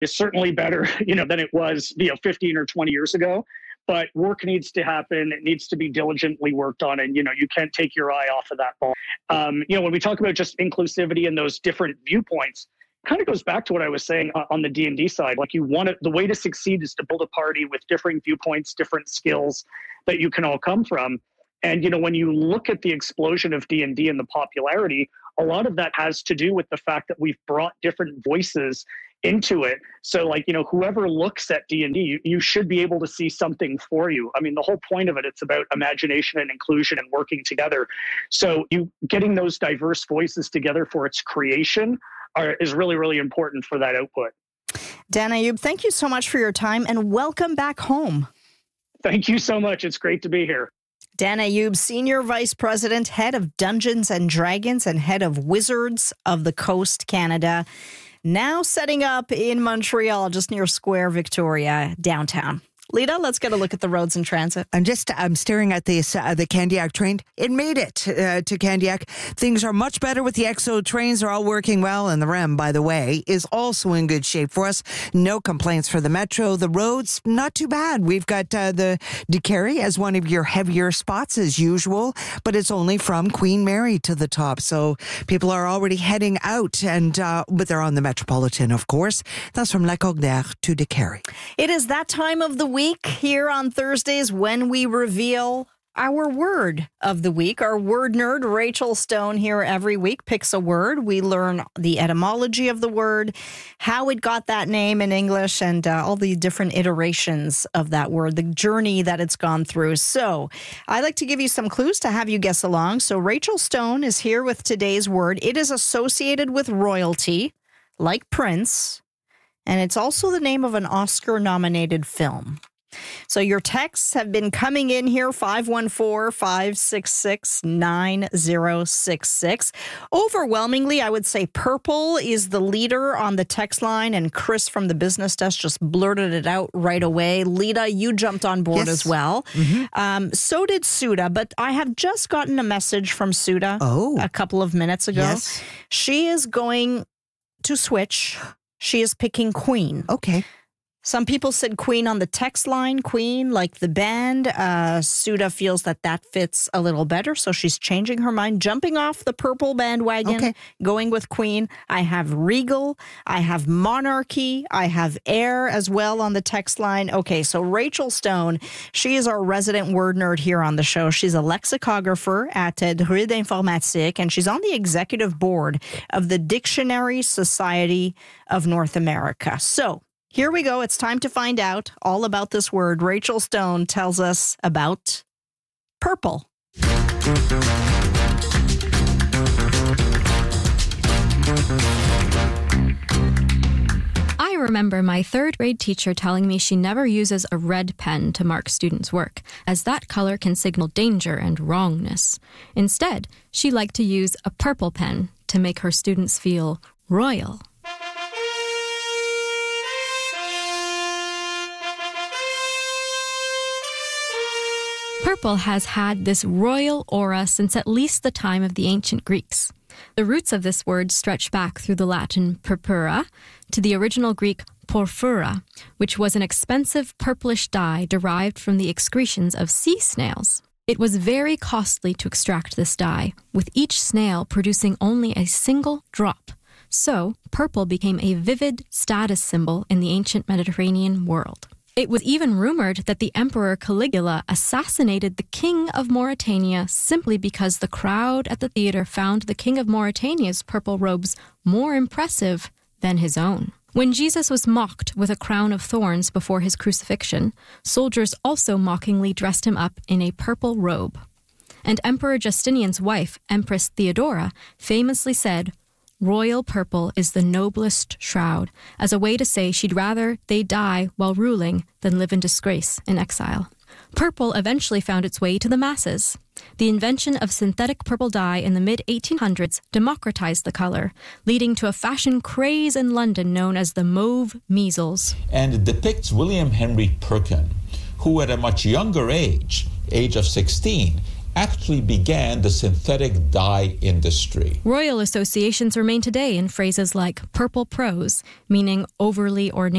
is certainly better, than it was, 15 or 20 years ago. But work needs to happen. It needs to be diligently worked on. And, you can't take your eye off of that ball. When we talk about just inclusivity and those different viewpoints, kind of goes back to what I was saying on the D&D side. Like the way to succeed is to build a party with differing viewpoints, different skills that you can all come from. And, when you look at the explosion of D&D and the popularity, a lot of that has to do with the fact that we've brought different voices into it. So whoever looks at D&D, you should be able to see something for you. I mean, the whole point of it, it's about imagination and inclusion and working together. So you getting those diverse voices together for its creation is really, really important for that output. Dan Ayoub, thank you so much for your time and welcome back home. Thank you so much. It's great to be here. Dan Ayoub, Senior Vice President, Head of Dungeons and Dragons and Head of Wizards of the Coast, Canada. Now setting up in Montreal, just near Square Victoria, downtown. Lita, let's get a look at the roads and transit. I'm staring at the Candiac train. It made it to Candiac. Things are much better with the EXO trains. Are all working well. And the REM, by the way, is also in good shape for us. No complaints for the Metro. The roads, not too bad. We've got the DeCarry as one of your heavier spots as usual, but it's only from Queen Mary to the top. So people are already heading out, but they're on the Metropolitan, of course. That's from Lac-Audière to DeCarry. It is that time of the week here on Thursdays when we reveal our word of the week. Our word nerd, Rachel Stone, here every week picks a word. We learn the etymology of the word, how it got that name in English, and all the different iterations of that word, the journey that it's gone through. So I like to give you some clues to have you guess along. So Rachel Stone is here with today's word. It is associated with royalty, like Prince, and it's also the name of an Oscar-nominated film. So your texts have been coming in here, 514-566-9066. Overwhelmingly, I would say purple is the leader on the text line, and Chris from the business desk just blurted it out right away. Lita, you jumped on board as well. Mm-hmm. So did Suda, but I have just gotten a message from Suda a couple of minutes ago. Yes. She is going to switch. She is picking Queen. Okay. Some people said Queen on the text line, Queen, like the band. Suda feels that fits a little better, so she's changing her mind, jumping off the purple bandwagon, going with Queen. I have Regal, I have Monarchy, I have Air as well on the text line. Okay, so Rachel Stone, she is our resident word nerd here on the show. She's a lexicographer at Druide Informatique, and she's on the executive board of the Dictionary Society of North America. So, here we go. It's time to find out all about this word. Rachel Stone tells us about purple. I remember my third grade teacher telling me she never uses a red pen to mark students' work, as that color can signal danger and wrongness. Instead, she liked to use a purple pen to make her students feel royal. Purple has had this royal aura since at least the time of the ancient Greeks. The roots of this word stretch back through the Latin purpura to the original Greek porphyra, which was an expensive purplish dye derived from the excretions of sea snails. It was very costly to extract this dye, with each snail producing only a single drop. So, purple became a vivid status symbol in the ancient Mediterranean world. It was even rumored that the Emperor Caligula assassinated the King of Mauritania simply because the crowd at the theater found the King of Mauritania's purple robes more impressive than his own. When Jesus was mocked with a crown of thorns before his crucifixion, soldiers also mockingly dressed him up in a purple robe. And Emperor Justinian's wife, Empress Theodora, famously said, "Royal purple is the noblest shroud," as a way to say she'd rather they die while ruling than live in disgrace in exile. Purple eventually found its way to the masses. The invention of synthetic purple dye in the mid-1800s democratized the color, leading to a fashion craze in London known as the mauve measles. And it depicts William Henry Perkin, who at a much younger age of 16, actually began the synthetic dye industry. Royal associations remain today in phrases like purple prose, meaning overly ornate